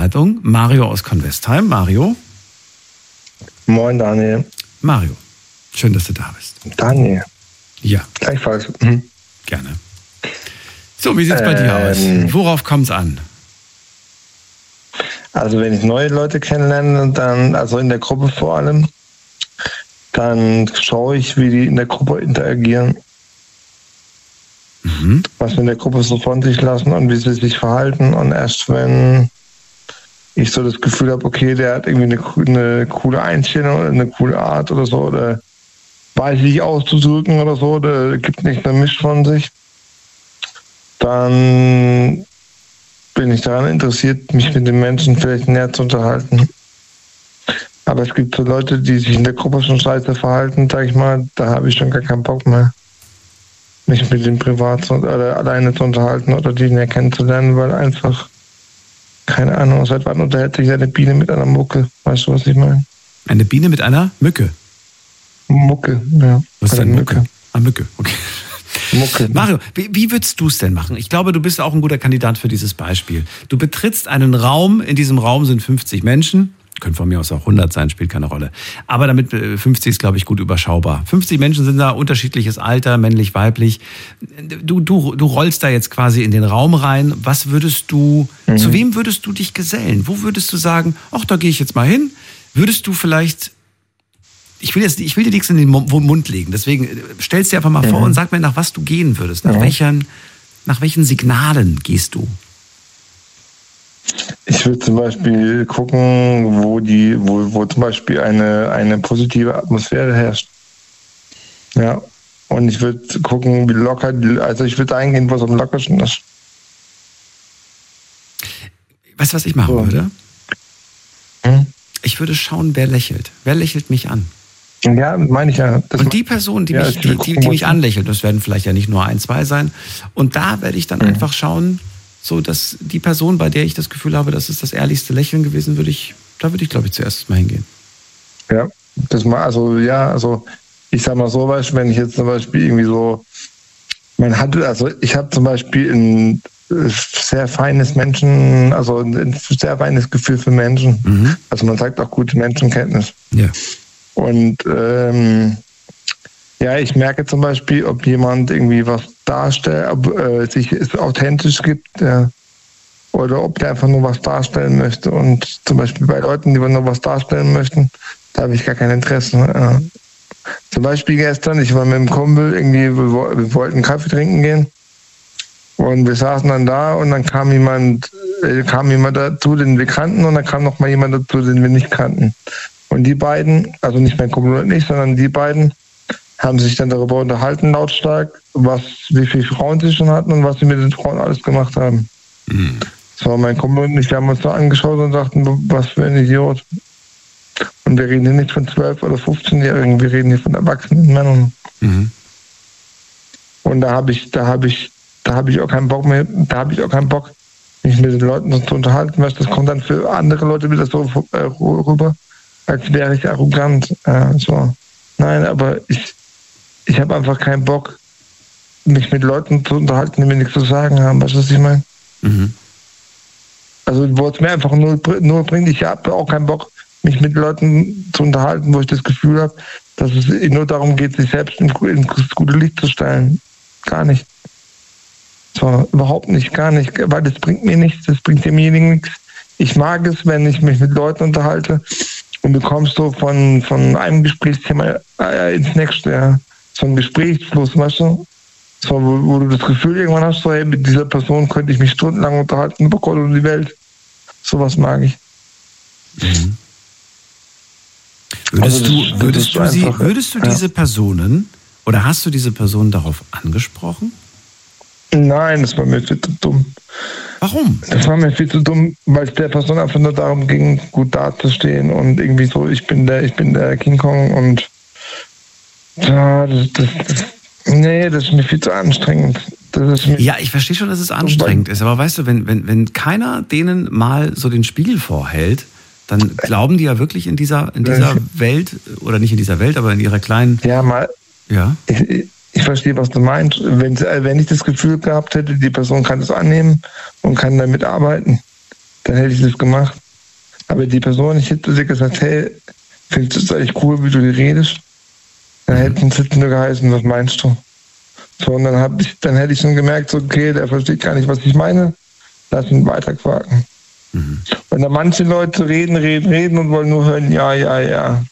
Mario aus Convestheim. Mario. Moin, Daniel. Mario, schön, dass du da bist. Daniel. Ja. Gleichfalls. Gerne. So, wie sieht's bei dir aus? Worauf kommt's an? Also wenn ich neue Leute kennenlerne, dann, also in der Gruppe vor allem, dann schaue ich, wie die in der Gruppe interagieren. Was wir in der Gruppe so von sich lassen und wie sie sich verhalten. Und erst wenn ich so das Gefühl habe, okay, der hat irgendwie eine coole Einstellung oder eine coole Art oder so, oder weiß sich auszudrücken oder so, oder gibt nicht mehr Mist von sich, dann bin ich daran interessiert, mich mit den Menschen vielleicht näher zu unterhalten. Aber es gibt so Leute, die sich in der Gruppe schon scheiße verhalten, sag ich mal, da habe ich schon gar keinen Bock mehr, mich mit dem privat oder alleine zu unterhalten oder die näher kennenzulernen, weil einfach, keine Ahnung, seit wann unterhält sich eine Biene mit einer Mucke? Weißt du, was ich meine? Eine Biene mit einer Mücke? Mucke, ja. Was ist denn Mücke? Mücke, okay. Mucke. Mario, wie würdest du es denn machen? Ich glaube, du bist auch ein guter Kandidat für dieses Beispiel. Du betrittst einen Raum, in diesem Raum sind 50 Menschen, können von mir aus auch 100 sein, spielt keine Rolle. Aber damit 50 ist, glaube ich, gut überschaubar. 50 Menschen sind da, unterschiedliches Alter, männlich, weiblich. Du rollst da jetzt quasi in den Raum rein. Was würdest du, zu wem würdest du dich gesellen? Wo würdest du sagen, ach, da gehe ich jetzt mal hin? Würdest du vielleicht, ich will dir nichts in den Mund legen, deswegen stellst dir einfach mal vor und sag mir, nach was du gehen würdest. Nach welchen Signalen gehst du? Ich würde zum Beispiel gucken, wo zum Beispiel eine positive Atmosphäre herrscht. Ja. Und ich würde gucken, wie locker, also ich würde eingehen, was am lockersten ist. Weißt du, was ich machen würde? Ich würde schauen, wer lächelt. Wer lächelt mich an? Ja, meine ich ja. Und die Person, die mich anlächelt, das werden vielleicht ja nicht nur 1, 2 sein, und da werde ich dann einfach schauen, so dass die Person, bei der ich das Gefühl habe, das ist das ehrlichste Lächeln gewesen, würde ich, glaube ich, zuerst mal hingehen. Ja, ich sag mal so, weißt du, wenn ich jetzt zum Beispiel irgendwie so, ich habe zum Beispiel ein sehr feines ein sehr feines Gefühl für Menschen. Also man sagt auch gute Menschenkenntnis. Ja. Und ich merke zum Beispiel, ob jemand irgendwie was darstellt, ob sich es authentisch gibt, oder ob der einfach nur was darstellen möchte. Und zum Beispiel bei Leuten, die nur was darstellen möchten, da habe ich gar kein Interesse. Zum Beispiel gestern, ich war mit einem Kumpel, wir wollten Kaffee trinken gehen. Und wir saßen dann da und dann kam jemand dazu, den wir kannten, und dann kam noch mal jemand dazu, den wir nicht kannten. Und die beiden, also nicht mein Kumpel und ich, sondern die beiden, haben sich dann darüber unterhalten, lautstark, wie viele Frauen sie schon hatten und was sie mit den Frauen alles gemacht haben. Das war mein Kumpel und ich, wir haben uns da angeschaut und dachten, was für ein Idiot. Und wir reden hier nicht von 12- oder 15-Jährigen, wir reden hier von erwachsenen Männern. Und da habe ich auch keinen Bock mehr, mich mit den Leuten zu unterhalten, weil das kommt dann für andere Leute wieder so rüber, als wäre ich arrogant. Nein, aber ich habe einfach keinen Bock, mich mit Leuten zu unterhalten, die mir nichts zu sagen haben. Weißt du, was ich meine? Also, wo es mir einfach nur bringt, ich habe auch keinen Bock, mich mit Leuten zu unterhalten, wo ich das Gefühl habe, dass es nur darum geht, sich selbst ins gute Licht zu stellen. Gar nicht. So, überhaupt nicht, gar nicht, weil das bringt mir nichts, das bringt demjenigen nichts. Ich mag es, wenn ich mich mit Leuten unterhalte und du kommst so von einem Gesprächsthema ins nächste, ja. So ein Gesprächsfluss, weißt du? So, wo du das Gefühl irgendwann hast, so, hey, mit dieser Person könnte ich mich stundenlang unterhalten über Gott und die Welt. Sowas mag ich. Würdest du diese Personen, oder hast du diese Personen darauf angesprochen? Nein, das war mir viel zu dumm. Warum? Das war mir viel zu dumm, weil es der Person einfach nur darum ging, gut dazustehen und irgendwie so, ich bin der King Kong und das ist mir viel zu anstrengend. Ja, ich verstehe schon, dass es anstrengend ist, aber weißt du, wenn keiner denen mal so den Spiegel vorhält, dann glauben die ja wirklich in dieser Welt, oder nicht in dieser Welt, aber in ihrer kleinen... Ja. Ich verstehe, was du meinst. Wenn ich das Gefühl gehabt hätte, die Person kann das annehmen und kann damit arbeiten, dann hätte ich das gemacht. Aber die Person, ich hätte dir gesagt, hey, findest du es eigentlich cool, wie du dir redest? Dann hätten es nur geheißen, was meinst du? So, und dann hätte ich schon gemerkt, so, okay, der versteht gar nicht, was ich meine. Lass ihn weiterquaken. Und dann manche Leute reden und wollen nur hören, ja.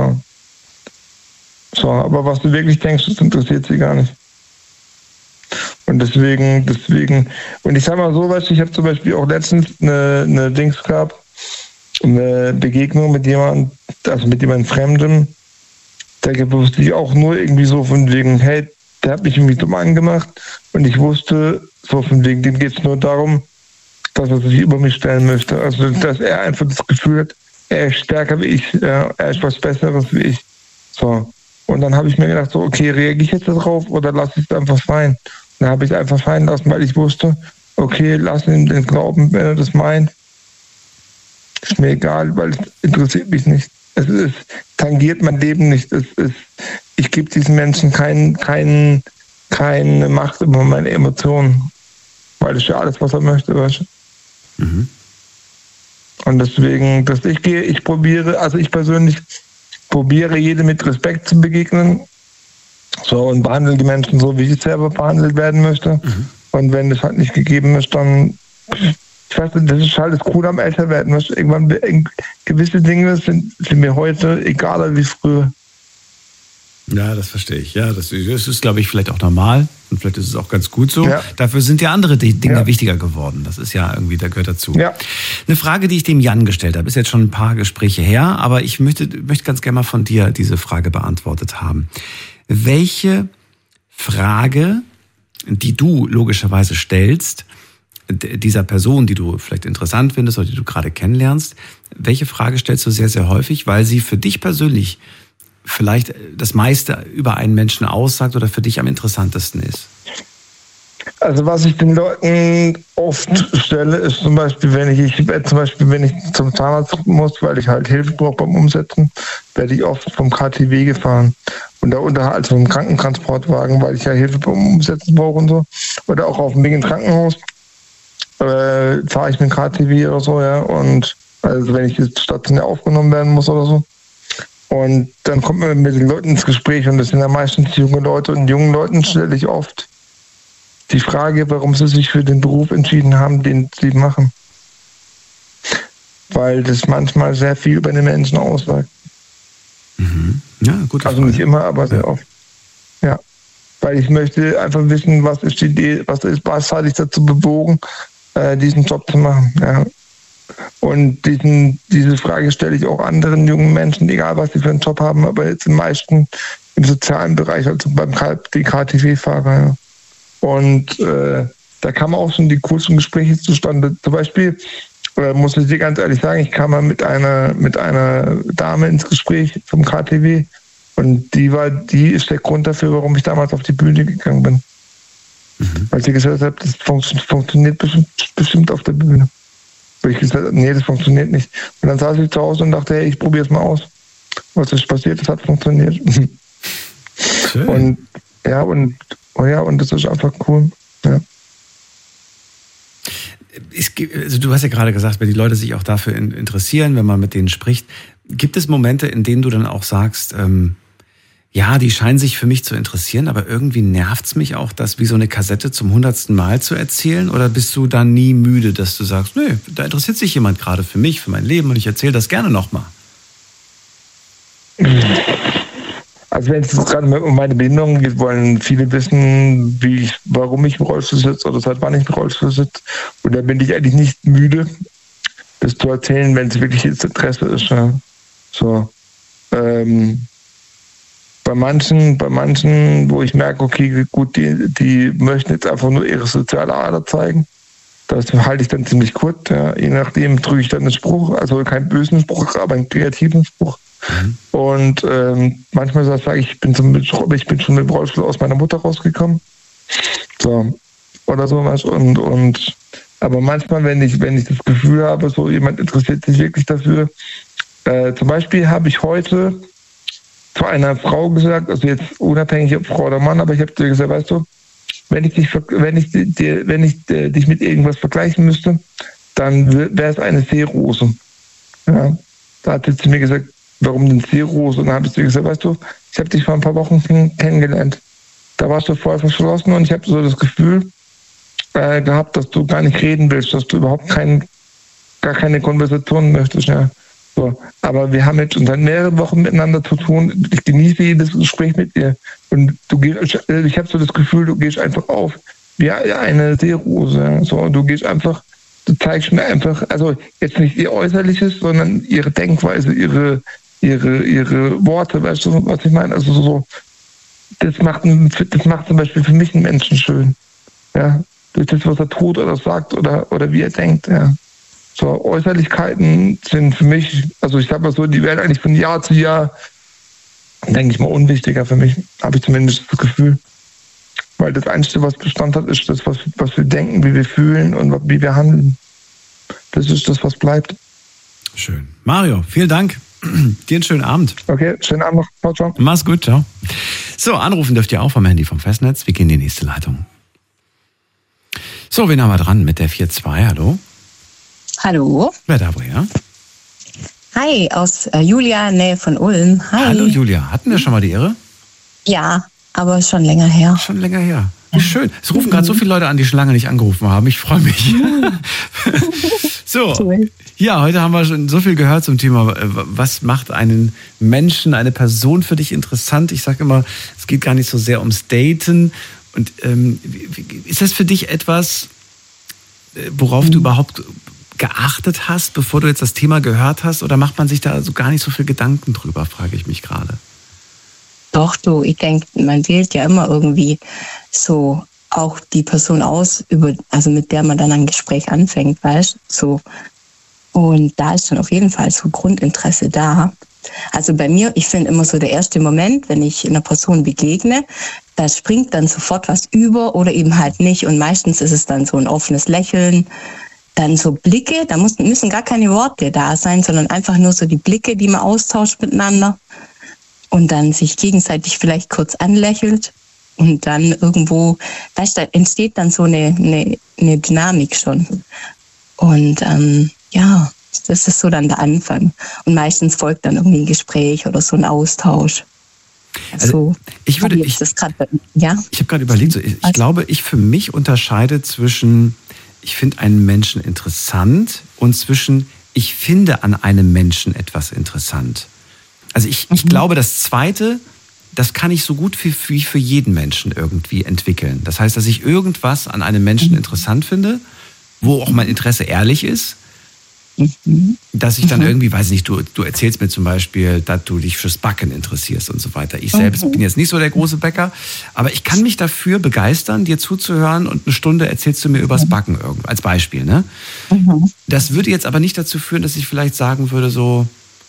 So, aber was du wirklich denkst, das interessiert sie gar nicht. Und deswegen, und ich sag mal so, weißt du, ich habe zum Beispiel auch letztens eine Dings gehabt, eine Begegnung mit jemandem, also mit jemandem Fremdem, der wusste ich auch nur irgendwie so von wegen, hey, der hat mich irgendwie dumm angemacht und ich wusste so von wegen, dem geht es nur darum, dass er sich über mich stellen möchte. Also, dass er einfach das Gefühl hat, er ist stärker wie ich, ja, er ist was Besseres wie ich. So. Und dann habe ich mir gedacht, so, okay, reagiere ich jetzt darauf oder lasse ich es einfach sein? Dann habe ich es einfach sein lassen, weil ich wusste, okay, lass ihn den glauben, wenn er das meint. Ist mir egal, weil es interessiert mich nicht. Es tangiert mein Leben nicht. Ich gebe diesen Menschen keine Macht über meine Emotionen. Weil das ist ja alles, was er möchte, weißt du? Und deswegen, ich persönlich probiere jedem mit Respekt zu begegnen. So, und behandle die Menschen so, wie ich selber behandelt werden möchte. Und wenn das halt nicht gegeben ist, dann, ich weiß nicht, das ist halt das Coole am Älterwerden. Irgendwann, gewisse Dinge sind mir heute egaler wie früher. Ja, das verstehe ich. Ja, das ist, glaube ich, vielleicht auch normal und vielleicht ist es auch ganz gut so. Ja. Dafür sind ja andere Dinge wichtiger geworden. Das ist ja irgendwie, da gehört dazu. Ja. Eine Frage, die ich dem Jan gestellt habe, ist jetzt schon ein paar Gespräche her, aber ich möchte ganz gerne mal von dir diese Frage beantwortet haben. Welche Frage, die du logischerweise stellst, dieser Person, die du vielleicht interessant findest oder die du gerade kennenlernst, welche Frage stellst du sehr, sehr häufig, weil sie für dich persönlich vielleicht das meiste über einen Menschen aussagt oder für dich am interessantesten ist? Also was ich den Leuten oft stelle, ist zum Beispiel, wenn ich zum Zahnarzt muss, weil ich halt Hilfe brauche beim Umsetzen, werde ich oft vom KTW gefahren. Und da also im Krankentransportwagen, weil ich ja Hilfe beim Umsetzen brauche und so. Oder auch auf dem Weg ins Krankenhaus fahre ich mit dem KTW oder so, ja. Und also wenn ich jetzt stationär aufgenommen werden muss oder so. Und dann kommt man mit den Leuten ins Gespräch und das sind ja meistens junge Leute und jungen Leuten stelle ich oft die Frage, warum sie sich für den Beruf entschieden haben, den sie machen. Weil das manchmal sehr viel über den Menschen aussagt. Ja, gute also Frage. nicht immer, aber sehr oft. Ja. Weil ich möchte einfach wissen, was hat dich dazu bewogen, diesen Job zu machen. Ja. Und diese Frage stelle ich auch anderen jungen Menschen, egal was sie für einen Job haben, aber jetzt im meisten im sozialen Bereich, also beim KTW-Fahrer. Ja. Und da kamen auch schon die coolsten Gespräche zustande. Zum Beispiel, muss ich dir ganz ehrlich sagen, ich kam mal mit einer Dame ins Gespräch vom KTW und die ist der Grund dafür, warum ich damals auf die Bühne gegangen bin. Weil sie gesagt hat, das funktioniert bestimmt auf der Bühne. Weil ich gesagt habe, nee, das funktioniert nicht. Und dann saß ich zu Hause und dachte, hey, ich probiere es mal aus. Was ist passiert? Das hat funktioniert. Schön. Und das ist einfach cool. Ja. Also du hast ja gerade gesagt, wenn die Leute sich auch dafür interessieren, wenn man mit denen spricht, gibt es Momente, in denen du dann auch sagst, ja, die scheinen sich für mich zu interessieren, aber irgendwie nervt's mich auch, das wie so eine Kassette zum 100. Mal zu erzählen? Oder bist du dann nie müde, dass du sagst, nö, da interessiert sich jemand gerade für mich, für mein Leben und ich erzähle das gerne nochmal? Also wenn es gerade um meine Behinderung geht, wollen viele wissen, warum ich im Rollstuhl sitze oder seit wann ich im Rollstuhl sitze. Und da bin ich eigentlich nicht müde, das zu erzählen, wenn es wirklich jetzt Interesse ist. Ja. So. Bei manchen, wo ich merke, okay, gut, die möchten jetzt einfach nur ihre soziale Ader zeigen. Das halte ich dann ziemlich kurz. Ja. Je nachdem drücke ich dann einen Spruch, also keinen bösen Spruch, aber einen kreativen Spruch. Und manchmal sage ich, ich bin schon mit dem Rollstuhl aus meiner Mutter rausgekommen. So. Oder sowas. Aber manchmal, wenn ich das Gefühl habe, so jemand interessiert sich wirklich dafür. Zum Beispiel habe ich heute zu einer Frau gesagt, also jetzt unabhängig ob Frau oder Mann, aber ich habe dir gesagt, weißt du, wenn ich dich mit irgendwas vergleichen müsste, dann wäre es eine Seerose. Ja, da hat sie zu mir gesagt, warum denn Seerose? Und dann habe ich zu ihr gesagt, weißt du, ich habe dich vor ein paar Wochen kennengelernt. Da warst du voll verschlossen und ich habe so das Gefühl gehabt, dass du gar nicht reden willst, dass du überhaupt gar keine Konversation möchtest. Ja. So. Aber wir haben jetzt dann mehrere Wochen miteinander zu tun. Ich genieße jedes Gespräch mit dir. Und ich habe so das Gefühl, du gehst einfach auf wie eine Seerose. Ja. So, du zeigst mir einfach, also jetzt nicht ihr Äußerliches, sondern ihre Denkweise, ihre Worte, weißt du, was ich meine? Also so, das macht zum Beispiel für mich einen Menschen schön. Ja. Durch das, was er tut oder sagt oder wie er denkt. Ja. So, Äußerlichkeiten sind für mich, also ich sag mal so, die werden eigentlich von Jahr zu Jahr, denke ich mal, unwichtiger für mich, habe ich zumindest das Gefühl. Weil das Einzige, was Bestand hat, ist das, was wir denken, wie wir fühlen und wie wir handeln. Das ist das, was bleibt. Schön. Mario, vielen Dank. Dir einen schönen Abend. Okay, schönen Abend noch. Ciao, ciao. Mach's gut, ciao. So, anrufen dürft ihr auch vom Handy vom Festnetz. Wir gehen in die nächste Leitung. So, wen haben wir dran mit der 4-2? Hallo? Hallo. Wer da woher? Hi, aus Julia, Nähe von Ulm. Hi. Hallo Julia, hatten wir schon mal die Ehre? Ja, aber schon länger her. Schon länger her. Wie schön. Es rufen gerade so viele Leute an, die schon lange nicht angerufen haben. Ich freue mich. So, cool. Ja, heute haben wir schon so viel gehört zum Thema, was macht einen Menschen, eine Person für dich interessant? Ich sage immer, es geht gar nicht so sehr ums Daten. Und ist das für dich etwas, worauf du überhaupt geachtet hast, bevor du jetzt das Thema gehört hast? Oder macht man sich da also gar nicht so viel Gedanken drüber, frage ich mich gerade. Doch, ich denke, man wählt ja immer irgendwie so auch die Person aus, also mit der man dann ein Gespräch anfängt, weißt du? So. Und da ist dann auf jeden Fall so Grundinteresse da. Also bei mir, ich finde immer so der erste Moment, wenn ich einer Person begegne, da springt dann sofort was über oder eben halt nicht. Und meistens ist es dann so ein offenes Lächeln, dann so Blicke, da müssen gar keine Worte da sein, sondern einfach nur so die Blicke, die man austauscht miteinander und dann sich gegenseitig vielleicht kurz anlächelt und dann irgendwo, weißt du, da entsteht dann so eine Dynamik schon. Und ja, das ist so dann der Anfang. Und meistens folgt dann irgendwie ein Gespräch oder so ein Austausch. Also so, ich habe gerade überlegt, ich glaube, ich für mich unterscheide zwischen, ich finde einen Menschen interessant und zwischen, ich finde an einem Menschen etwas interessant. Also ich glaube, das Zweite, das kann ich so gut wie für jeden Menschen irgendwie entwickeln. Das heißt, dass ich irgendwas an einem Menschen interessant finde, wo auch mein Interesse ehrlich ist, dass ich dann irgendwie, weiß nicht, du erzählst mir zum Beispiel, dass du dich fürs Backen interessierst und so weiter. Ich selbst bin jetzt nicht so der große Bäcker, aber ich kann mich dafür begeistern, dir zuzuhören und eine Stunde erzählst du mir übers Backen als Beispiel. Ne? Das würde jetzt aber nicht dazu führen, dass ich vielleicht sagen würde so,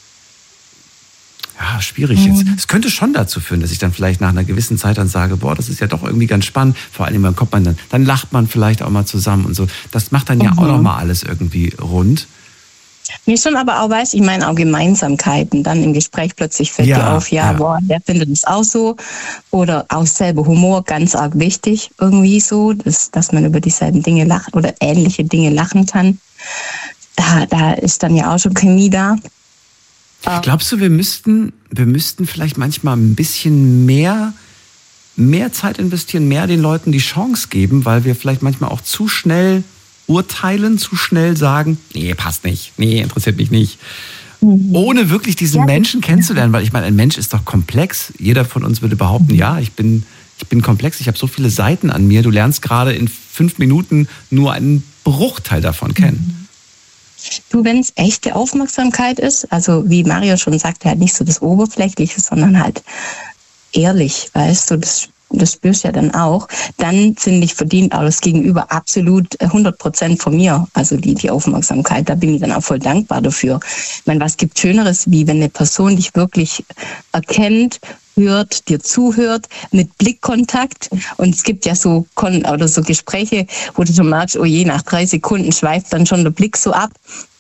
ja, schwierig jetzt. Es könnte schon dazu führen, dass ich dann vielleicht nach einer gewissen Zeit dann sage, boah, das ist ja doch irgendwie ganz spannend. Vor allem, dann kommt man dann lacht man vielleicht auch mal zusammen und so. Das macht dann ja auch nochmal alles irgendwie rund. Mir schon aber auch, ich meine auch Gemeinsamkeiten. Dann im Gespräch plötzlich fällt dir auf, boah, der findet es auch so. Oder auch selber Humor, ganz arg wichtig irgendwie so, dass man über dieselben Dinge lacht oder ähnliche Dinge lachen kann. Da ist dann ja auch schon Chemie da. Glaubst du, wir müssten vielleicht manchmal ein bisschen mehr Zeit investieren, mehr den Leuten die Chance geben, weil wir vielleicht manchmal auch zu schnell urteilen, zu schnell sagen, nee, passt nicht, nee, interessiert mich nicht. Ohne wirklich diesen Menschen kennenzulernen, weil ich meine, ein Mensch ist doch komplex. Jeder von uns würde behaupten, ja, ich bin komplex, ich habe so viele Seiten an mir. Du lernst gerade in 5 Minuten nur einen Bruchteil davon kennen. Du, wenn es echte Aufmerksamkeit ist, also wie Mario schon sagte, halt nicht so das Oberflächliche, sondern halt ehrlich, weißt du, das spürst du ja dann auch, dann finde ich, verdient auch das Gegenüber absolut 100% von mir, also die Aufmerksamkeit, da bin ich dann auch voll dankbar dafür. Ich meine, was gibt Schöneres, wie wenn eine Person dich wirklich erkennt, hört, dir zuhört, mit Blickkontakt, und es gibt ja so Gespräche, wo du schon merkst, oh je, nach 3 Sekunden schweift dann schon der Blick so ab.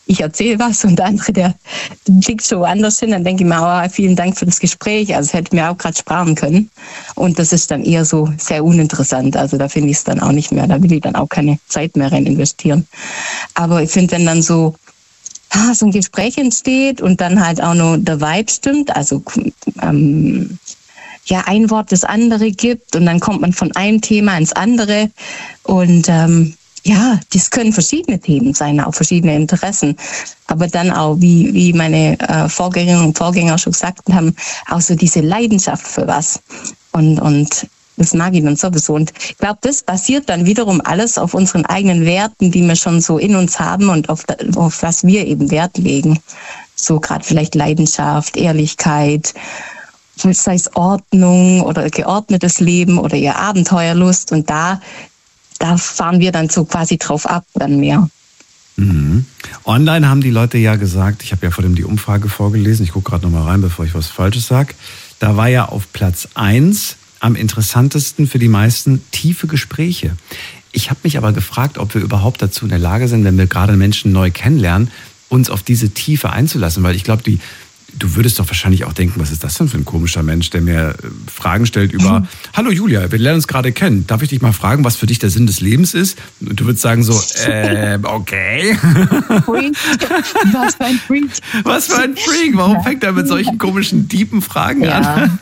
ich erzähle was und der andere, der blickt so woanders hin, dann denke ich mir, oh, vielen Dank für das Gespräch, also es hätte mir auch gerade sparen können. Und das ist dann eher so sehr uninteressant, also da finde ich es dann auch nicht mehr, da will ich dann auch keine Zeit mehr rein investieren. Aber ich finde, wenn dann so ein Gespräch entsteht und dann halt auch noch der Vibe stimmt, also ein Wort das andere gibt und dann kommt man von einem Thema ins andere und das können verschiedene Themen sein, auch verschiedene Interessen, aber dann auch, wie meine Vorgängerinnen und Vorgänger schon gesagt haben, auch so diese Leidenschaft für was und das mag ich dann sowieso. Und ich glaube, das basiert dann wiederum alles auf unseren eigenen Werten, die wir schon so in uns haben und auf was wir eben Wert legen. So gerade vielleicht Leidenschaft, Ehrlichkeit, sei es Ordnung oder geordnetes Leben oder ihr Abenteuerlust. Und da fahren wir dann so quasi drauf ab, dann mehr. Mhm. Online haben die Leute ja gesagt, ich habe ja vor dem die Umfrage vorgelesen, ich gucke gerade nochmal rein, bevor ich was Falsches sage. Da war ja auf Platz 1 am interessantesten für die meisten tiefe Gespräche. Ich habe mich aber gefragt, ob wir überhaupt dazu in der Lage sind, wenn wir gerade Menschen neu kennenlernen, uns auf diese Tiefe einzulassen. Weil ich glaube, du würdest doch wahrscheinlich auch denken, was ist das denn für ein komischer Mensch, der mir Fragen stellt über, hallo Julia, wir lernen uns gerade kennen. Darf ich dich mal fragen, was für dich der Sinn des Lebens ist? Und du würdest sagen so, okay. Was für ein Freak. Was für ein Freak. Warum fängt er mit solchen komischen, tiefen Fragen an?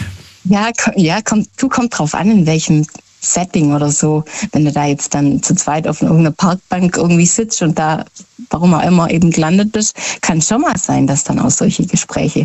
Kommt drauf an, in welchem Setting oder so. Wenn du da jetzt dann zu zweit auf irgendeiner Parkbank irgendwie sitzt und da, warum auch immer, eben gelandet bist, kann schon mal sein, dass dann auch solche Gespräche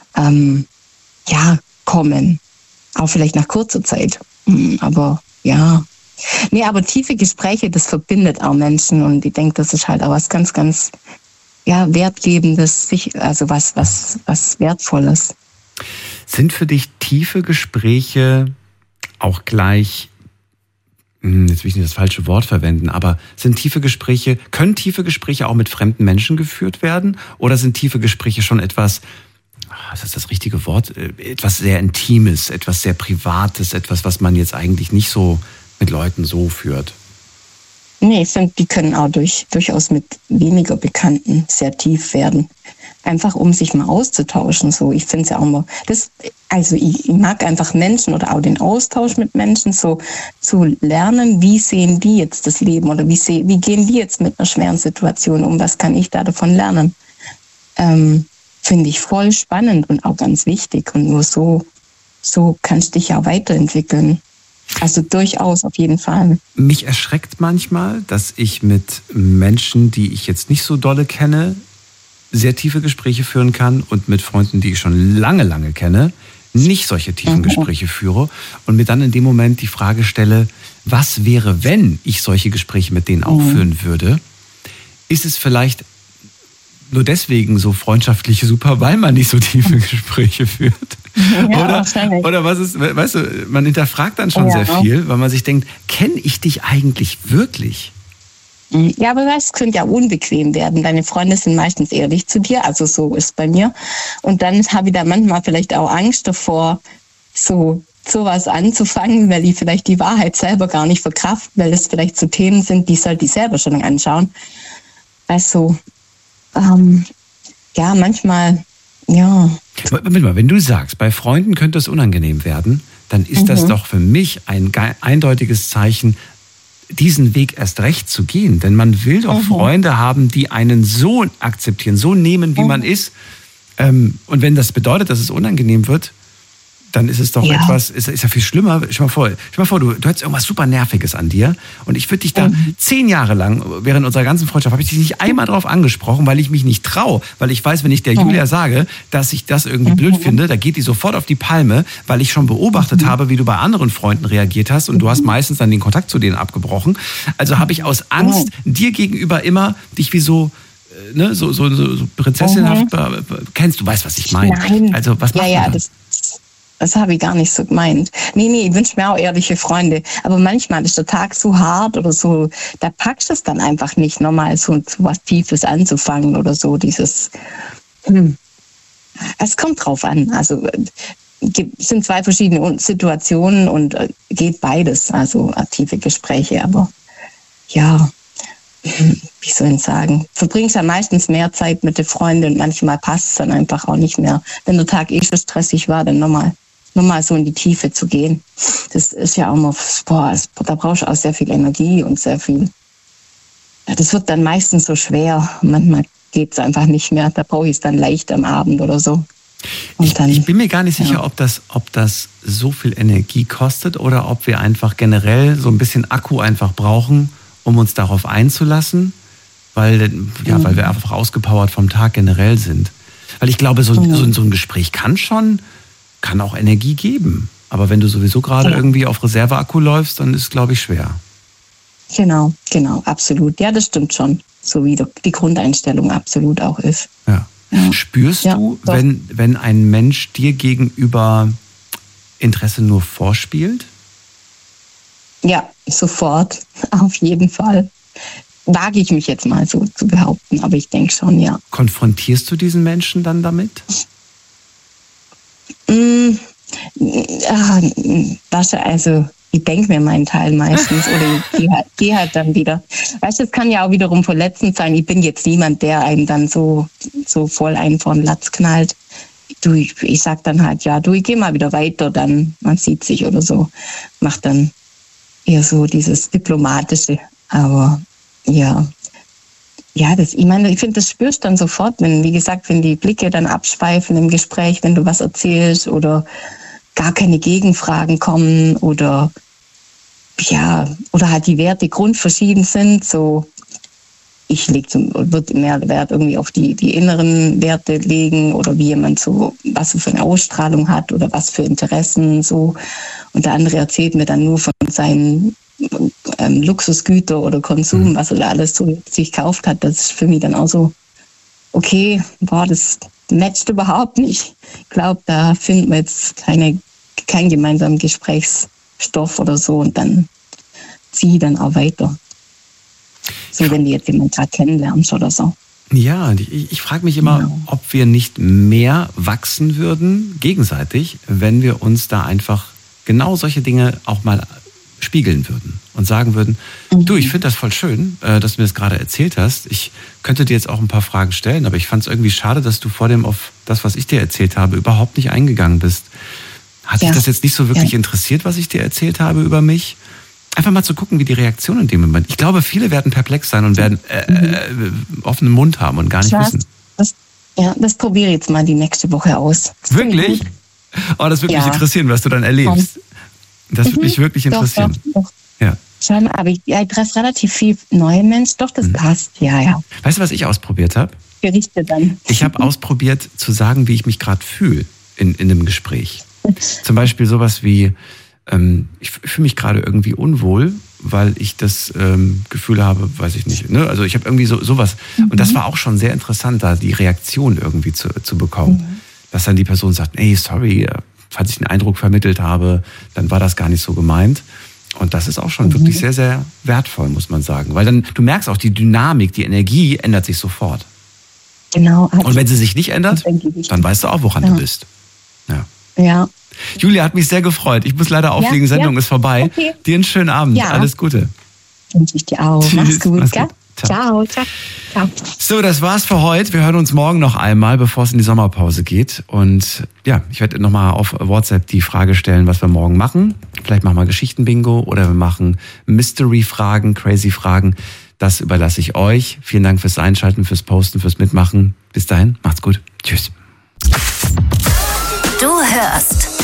kommen. Auch vielleicht nach kurzer Zeit. Aber ja. Nee, aber tiefe Gespräche, das verbindet auch Menschen und ich denke, das ist halt auch was ganz, ganz Wertgebendes, also was Wertvolles. Sind für dich tiefe Gespräche auch gleich, jetzt will ich nicht das falsche Wort verwenden, aber können tiefe Gespräche auch mit fremden Menschen geführt werden? Oder sind tiefe Gespräche schon etwas, was ist das richtige Wort, etwas sehr Intimes, etwas sehr Privates, etwas, was man jetzt eigentlich nicht so mit Leuten so führt? Nee, ich finde, die können auch durchaus mit weniger Bekannten sehr tief werden. Einfach um sich mal auszutauschen. So, ich finde es ja auch mal, ich mag einfach Menschen oder auch den Austausch mit Menschen, so zu lernen, wie sehen die jetzt das Leben oder wie gehen die jetzt mit einer schweren Situation um, was kann ich da davon lernen? Finde ich voll spannend und auch ganz wichtig und nur so kannst du dich ja weiterentwickeln. Also durchaus, auf jeden Fall. Mich erschreckt manchmal, dass ich mit Menschen, die ich jetzt nicht so dolle kenne, sehr tiefe Gespräche führen kann und mit Freunden, die ich schon lange, lange kenne, nicht solche tiefen Gespräche führe und mir dann in dem Moment die Frage stelle, was wäre, wenn ich solche Gespräche mit denen auch führen würde? Ist es vielleicht nur deswegen so freundschaftlich super, weil man nicht so tiefe Gespräche führt? Ja, oder was ist, weißt du, man hinterfragt dann schon sehr viel, weil man sich denkt, kenne ich dich eigentlich wirklich? Ja, aber das könnte ja unbequem werden. Deine Freunde sind meistens ehrlich zu dir, also so ist es bei mir. Und dann habe ich da manchmal vielleicht auch Angst davor, sowas anzufangen, weil ich vielleicht die Wahrheit selber gar nicht verkraften, weil das vielleicht so Themen sind, die sollte ich selber schon anschauen. Also, manchmal, ja. Wenn du sagst, bei Freunden könnte es unangenehm werden, dann ist das doch für mich ein eindeutiges Zeichen, diesen Weg erst recht zu gehen. Denn man will doch Freunde haben, die einen so akzeptieren, so nehmen, wie man ist. Und wenn das bedeutet, dass es unangenehm wird, dann ist es doch etwas, ist ja viel schlimmer. Stell dir mal vor, du hättest irgendwas super Nerviges an dir und ich würde dich da 10 Jahre lang, während unserer ganzen Freundschaft, habe ich dich nicht einmal drauf angesprochen, weil ich mich nicht traue, weil ich weiß, wenn ich der Julia sage, dass ich das irgendwie blöd finde, da geht die sofort auf die Palme, weil ich schon beobachtet habe, wie du bei anderen Freunden reagiert hast und du hast meistens dann den Kontakt zu denen abgebrochen. Also habe ich aus Angst dir gegenüber immer dich wie so prinzessinhaft kennst du, weißt, was ich meine. Nein. Also was macht man dann? Das habe ich gar nicht so gemeint. Nee, ich wünsche mir auch ehrliche Freunde. Aber manchmal ist der Tag so hart oder so, da packst du es dann einfach nicht, nochmal so was Tiefes anzufangen oder so, dieses, Es kommt drauf an. Also es sind 2 verschiedene Situationen und geht beides, also aktive Gespräche. Aber ja, wie soll ich sagen, verbringst ja meistens mehr Zeit mit den Freunden und manchmal passt es dann einfach auch nicht mehr. Wenn der Tag schon stressig war, dann nochmal so in die Tiefe zu gehen. Das ist ja auch mal, da brauchst du auch sehr viel Energie und sehr viel. Ja, das wird dann meistens so schwer. Manchmal geht es einfach nicht mehr. Da brauche ich es dann leicht am Abend oder so. Ich bin mir gar nicht sicher, ob das so viel Energie kostet oder ob wir einfach generell so ein bisschen Akku einfach brauchen, um uns darauf einzulassen, weil wir einfach ausgepowert vom Tag generell sind. Weil ich glaube, so ein Gespräch kann auch Energie geben. Aber wenn du sowieso gerade irgendwie auf Reserveakku läufst, dann ist es, glaube ich, schwer. Genau, absolut. Ja, das stimmt schon. So wie die Grundeinstellung absolut auch ist. Ja. Spürst du, wenn ein Mensch dir gegenüber Interesse nur vorspielt? Ja, sofort. Auf jeden Fall. Wage ich mich jetzt mal so zu behaupten, aber ich denke schon, ja. Konfrontierst du diesen Menschen dann damit? Also ich denke mir meinen Teil meistens oder ich gehe halt dann wieder. Weißt du, es kann ja auch wiederum verletzend sein. Ich bin jetzt niemand, der einen dann so voll einen vor den Latz knallt. Ich sag dann halt, ich gehe mal wieder weiter, dann man sieht sich oder so. Macht dann eher so dieses Diplomatische. Aber ich finde, das spürst du dann sofort, wenn die Blicke dann abschweifen im Gespräch, wenn du was erzählst oder gar keine Gegenfragen kommen oder halt die Werte grundverschieden sind. So, ich würde mehr Wert irgendwie auf die inneren Werte legen oder wie jemand so, was so für eine Ausstrahlung hat oder was für Interessen so. Und der andere erzählt mir dann nur von seinen Luxusgüter oder Konsum, was er da alles so sich gekauft hat. Das ist für mich dann auch so, okay, das matcht überhaupt nicht. Ich glaube, da finden wir jetzt keinen gemeinsamen Gesprächsstoff oder so und dann ziehe ich dann auch weiter. So, wenn du jetzt jemanden gerade kennenlernst oder so. Ja, ich frage mich immer, ob wir nicht mehr wachsen würden, gegenseitig, wenn wir uns da einfach genau solche Dinge auch mal spiegeln würden und sagen würden, du, ich finde das voll schön, dass du mir das gerade erzählt hast. Ich könnte dir jetzt auch ein paar Fragen stellen, aber ich fand es irgendwie schade, dass du vor dem auf das, was ich dir erzählt habe, überhaupt nicht eingegangen bist. Hat dich das jetzt nicht so wirklich interessiert, was ich dir erzählt habe über mich? Einfach mal zu gucken, wie die Reaktion in dem Moment. Ich glaube, viele werden perplex sein und werden offenen Mund haben und gar nicht wissen. Das probiere ich jetzt mal die nächste Woche aus. Wirklich? Oh, das würde mich interessieren, was du dann erlebst. Das würde mich wirklich interessieren. Doch. Ja. Schon, aber ich treffe relativ viel neue Menschen. Doch, das passt. Ja. Weißt du, was ich ausprobiert habe? Berichte dann. Ich habe ausprobiert zu sagen, wie ich mich gerade fühle in einem Gespräch. Zum Beispiel sowas wie, ich fühle mich gerade irgendwie unwohl, weil ich das Gefühl habe, weiß ich nicht. Ne? Also ich habe irgendwie sowas. Und das war auch schon sehr interessant, da die Reaktion irgendwie zu bekommen. Dass dann die Person sagt, hey, sorry, falls ich einen Eindruck vermittelt habe, dann war das gar nicht so gemeint. Und das ist auch schon wirklich sehr, sehr wertvoll, muss man sagen. Weil dann, du merkst auch, die Dynamik, die Energie ändert sich sofort. Genau. Und wenn sie sich nicht ändert, dann weißt du auch, woran du bist. Ja. Julia, hat mich sehr gefreut. Ich muss leider auflegen, Sendung ist vorbei. Okay. Dir einen schönen Abend. Ja. Alles Gute. Wünsche ich dir auch. Mach's gut. Ciao. So, das war's für heute. Wir hören uns morgen noch einmal, bevor es in die Sommerpause geht. Und ja, ich werde nochmal auf WhatsApp die Frage stellen, was wir morgen machen. Vielleicht machen wir Geschichten-Bingo oder wir machen Mystery-Fragen, Crazy-Fragen. Das überlasse ich euch. Vielen Dank fürs Einschalten, fürs Posten, fürs Mitmachen. Bis dahin, macht's gut. Tschüss. Du hörst